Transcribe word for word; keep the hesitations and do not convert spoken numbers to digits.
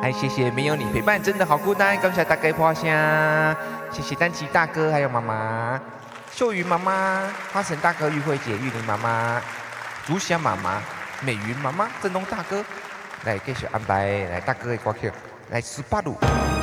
哎，谢谢没有你陪伴真的好孤单，感谢大家破声，谢谢丹奇大哥还有妈妈，秀云妈妈，花神大哥，玉慧姐，玉玲妈妈，竹香妈妈，美云妈妈，振东大哥，来继续安排来大哥的歌曲，来十八路。